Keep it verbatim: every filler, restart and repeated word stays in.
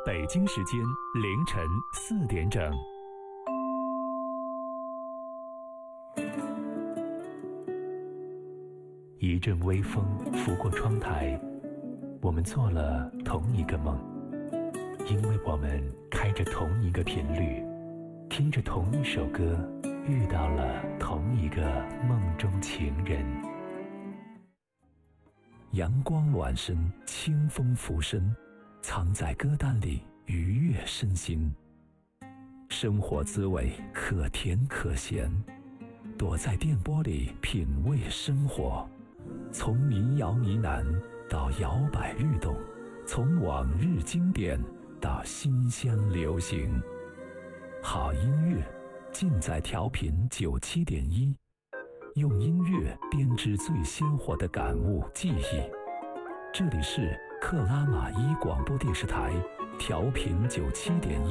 北京时间凌晨四点整。一阵微风拂过窗台，我们做了同一个梦，因为我们开着同一个频率，听着同一首歌，遇到了同一个梦中情人。阳光暖身，清风拂身，藏在歌单里愉悦身心。生活滋味可甜可咸，躲在电波里品味生活。从民谣呢喃到摇摆律动，从往日经典到新鲜流行，好音乐尽在调频九七点一，用音乐编织最鲜活的感悟记忆。这里是克拉玛依广播电视台，调频九七点